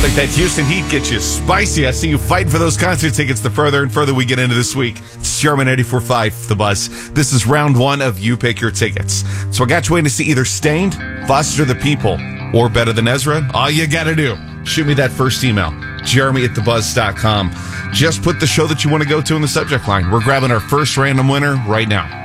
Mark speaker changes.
Speaker 1: Like that Houston Heat gets you spicy. I see you fighting for those concert tickets the further and further we get into this week. It's Jarman 94.5, The Buzz. This is round one of You Pick Your Tickets. So I got you waiting to see either Stained, Foster the People, or Better Than Ezra. All you got to do, shoot me that first email, jeremy@thebuzz.com. Just put the show that you want to go to in the subject line. We're grabbing our first random winner right now.